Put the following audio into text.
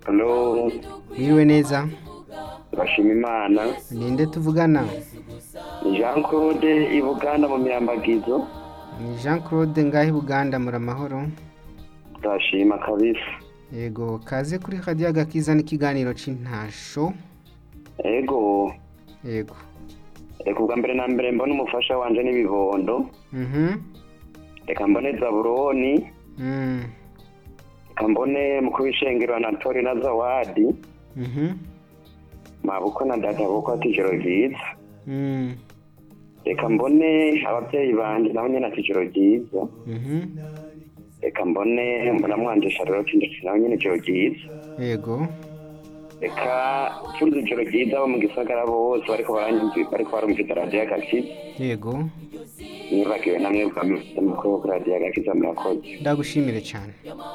Halo, Mwiriwe neza. bashima Imana. Ninde tuvugana? Ni Jean Claude i Buganda mu Myambagizo. Ni Jean Claude ngaho i Buganda muramahoro. Ndashima kabisa. Yego, kaze kuri Radio Agakiza n'ikiganiro c'intasho. Ego, Yego. reka ubwa mbere na mbere mbone umufasha wanje n'ibibondo. Reka mbone Zaburoni. Reka mbone mukuru w'ishengero Anatori na Zawadi. Mabuko na data buko atijoro ryiza. Reka mbone abavyeyi banje nabo nyene atijoro ryiza. Reka mbone muramwanje Charlotte ndetse nawe nyene ijoro ryiza. Yego. Reka furuza ijoro ryiza bo mu gisagara bose bariko barumvira Radio Agakiza. Yego. Nibagiwe namwe bwa mukuru wa Radio Agakiza murakoze. Ndagushimire cyane.